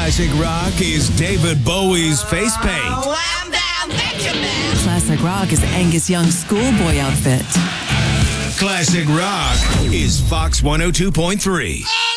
Classic rock is David Bowie's face paint. Slam down, Benjamin! Classic rock is Angus Young's schoolboy outfit. Classic rock is Fox 102.3.